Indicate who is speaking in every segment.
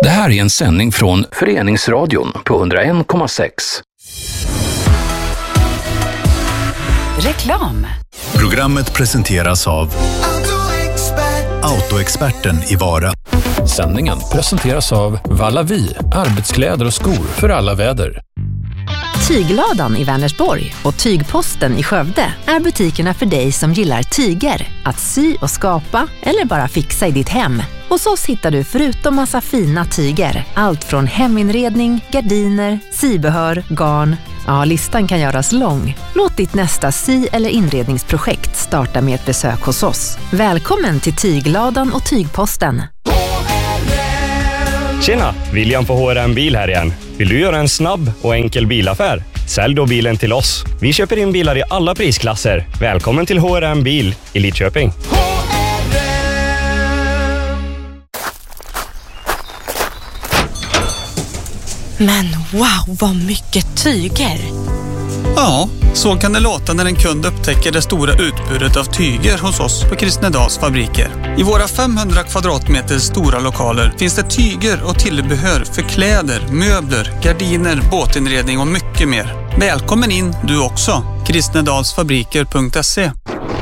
Speaker 1: Det här är en sändning från Föreningsradion på 101,6.
Speaker 2: Reklam.
Speaker 3: Programmet presenteras av Autoexperten i Vara.
Speaker 1: Sändningen presenteras av Vallavi, arbetskläder och skor för alla väder.
Speaker 2: Tygladan i Vänersborg och Tygposten i Skövde är butikerna för dig som gillar tyger, att sy och skapa eller bara fixa i ditt hem. Hos oss hittar du förutom massa fina tyger, allt från heminredning, gardiner, sybehör, garn. Ja, listan kan göras lång. Låt ditt nästa sy- eller inredningsprojekt starta med ett besök hos oss. Välkommen till Tygladan och Tygposten.
Speaker 4: Tjena, William på HRM Bil här igen. Vill du göra en snabb och enkel bilaffär? Sälj då bilen till oss. Vi köper in bilar i alla prisklasser. Välkommen till HRM Bil i Lidköping.
Speaker 5: Men wow, vad mycket tyger!
Speaker 6: Ja, så kan det låta när en kund upptäcker det stora utbudet av tyger hos oss på Kristnedals fabriker. I våra 500 kvadratmeter stora lokaler finns det tyger och tillbehör för kläder, möbler, gardiner, båtinredning och mycket mer. Välkommen in du också! Kristnedalsfabriker.se.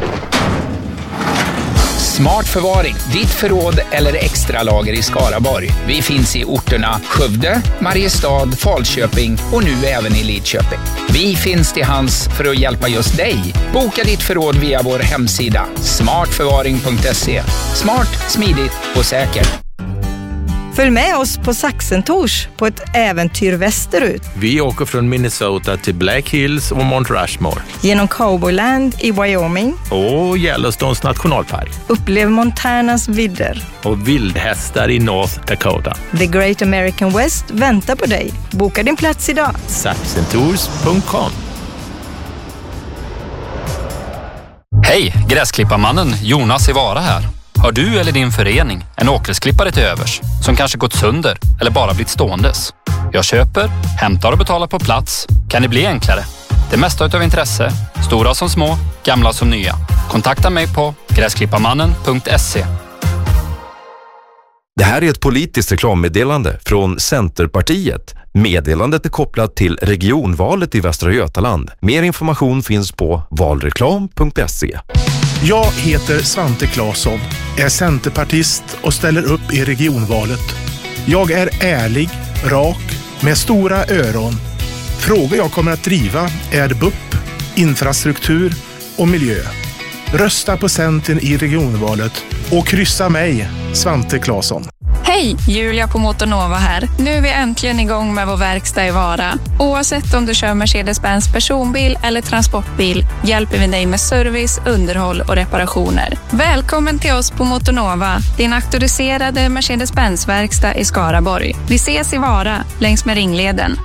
Speaker 7: Smart förvaring, ditt förråd eller extra lager i Skaraborg. Vi finns i orterna Skövde, Mariestad, Falköping och nu även i Lidköping. Vi finns till hands för att hjälpa just dig. Boka ditt förråd via vår hemsida smartförvaring.se. Smart, smidigt och säkert.
Speaker 8: Följ med oss på Saxentors på ett äventyr västerut.
Speaker 9: Vi åker från Minnesota till Black Hills och Mount Rushmore.
Speaker 8: Genom Cowboyland i Wyoming.
Speaker 9: Och Yellowstones nationalpark.
Speaker 8: Upplev Montanas vidder.
Speaker 9: Och vildhästar i North Dakota.
Speaker 8: The Great American West väntar på dig. Boka din plats idag.
Speaker 9: Saxentours.com.
Speaker 10: Hej, gräsklipparmannen Jonas i Vara här. Har du eller din förening en åkersklippare till övers som kanske gått sönder eller bara blivit ståendes? Jag köper, hämtar och betalar på plats. Kan det bli enklare? Det mesta utav intresse, stora som små, gamla som nya. Kontakta mig på gräsklipparmannen.se.
Speaker 11: Det här är ett politiskt reklammeddelande från Centerpartiet. Meddelandet är kopplat till regionvalet i Västra Götaland. Mer information finns på valreklam.se.
Speaker 12: Jag heter Svante Claesson, är centerpartist och ställer upp i regionvalet. Jag är ärlig, rak, med stora öron. Frågor jag kommer att driva är BUP, infrastruktur och miljö. Rösta på Centern i regionvalet och kryssa mig, Svante Claesson.
Speaker 13: Hej, Julia på Motornova här. Nu är vi äntligen igång med vår verkstad i Vara. Oavsett om du kör Mercedes-Benz personbil eller transportbil hjälper vi dig med service, underhåll och reparationer. Välkommen till oss på Motornova, din auktoriserade Mercedes-Benz-verkstad i Skaraborg. Vi ses i Vara, längs med Ringleden.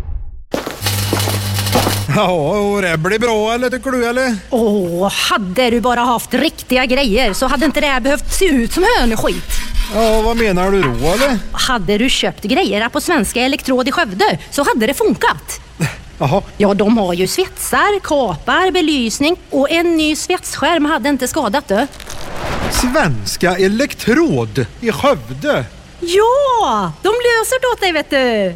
Speaker 14: Ja, och det blir bra, eller tycker du, eller?
Speaker 15: Hade du bara haft riktiga grejer så hade inte det här behövt se ut som höneskit.
Speaker 14: Ja, vad menar du då, eller?
Speaker 15: Hade du köpt grejer på Svenska Elektrod i Skövde så hade det funkat.
Speaker 14: Jaha.
Speaker 15: Ja, de har ju svetsar, kapar, belysning och en ny svetsskärm hade inte skadat det.
Speaker 14: Svenska Elektrod i Skövde?
Speaker 15: Ja, de löser det åt dig, vet du.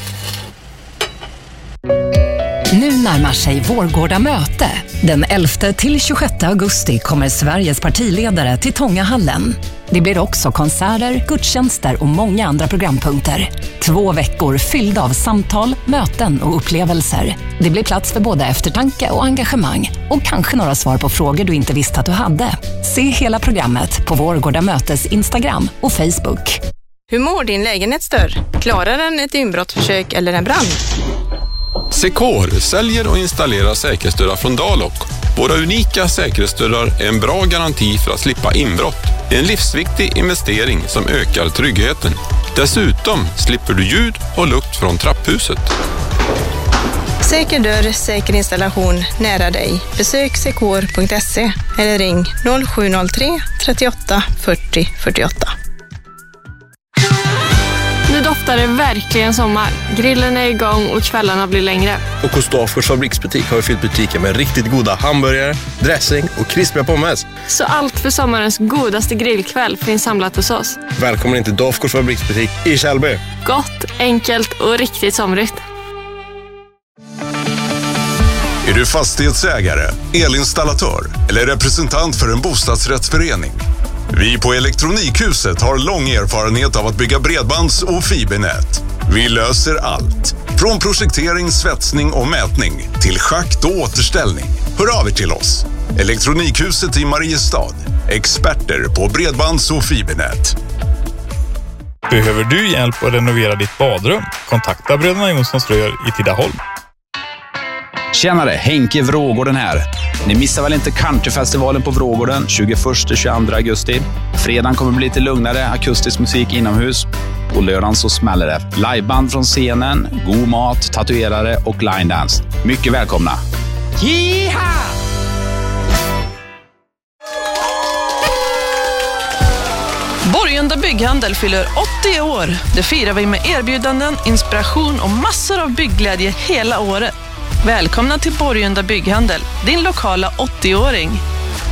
Speaker 2: Nu närmar sig Vårgårda möte. Den 11 till 26 augusti kommer Sveriges partiledare till Tångahallen. Det blir också konserter, gudstjänster och många andra programpunkter. 2 veckor fyllda av samtal, möten och upplevelser. Det blir plats för både eftertanke och engagemang. Och kanske några svar på frågor du inte visste att du hade. Se hela programmet på Vårgårda mötes Instagram och Facebook.
Speaker 5: Hur mår din lägenhetsdörr? Klarar den ett inbrottsförsök eller en brand?
Speaker 16: Secor säljer och installerar säkerhetsdörrar från Dalok. Våra unika säkerhetsdörrar är en bra garanti för att slippa inbrott. Det är en livsviktig investering som ökar tryggheten. Dessutom slipper du ljud och lukt från trapphuset.
Speaker 5: Säker dörr, säker installation nära dig. Besök secor.se eller ring 0703 38 40 48.
Speaker 17: Nu doftar det verkligen sommar. Grillen är igång och kvällarna blir längre.
Speaker 18: Och hos Dafgårds fabriksbutik har vi fyllt butiken med riktigt goda hamburgare, dressing och krispiga pommes.
Speaker 17: Så allt för sommarens godaste grillkväll finns samlat hos oss.
Speaker 18: Välkommen in till Dafgårds fabriksbutik i Källby.
Speaker 17: Gott, enkelt och riktigt somrigt.
Speaker 19: Är du fastighetsägare, elinstallatör eller representant för en bostadsrättsförening? Vi på Elektronikhuset har lång erfarenhet av att bygga bredbands- och fibernät. Vi löser allt. Från projektering, svetsning och mätning till schakt och återställning. Hör av er till oss. Elektronikhuset i Mariestad. Experter på bredbands- och fibernät.
Speaker 20: Behöver du hjälp att renovera ditt badrum? Kontakta Bröderna Jonssons Rör i Tidaholm.
Speaker 21: Tjenare, Henke Vrågården här. Ni missar väl inte Countryfestivalen på Vrågården 21-22 augusti. Fredagen kommer bli lite lugnare akustisk musik inomhus. På lördagen så smäller det. Liveband från scenen, god mat, tatuerare och line dance. Mycket välkomna. Jiha!
Speaker 22: Borgunda Bygghandel fyller 80 år. Det firar vi med erbjudanden, inspiration och massor av byggglädje hela året. Välkomna till Borgunda Bygghandel, din lokala 80-åring.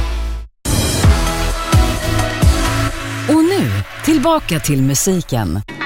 Speaker 2: Och nu, tillbaka till musiken.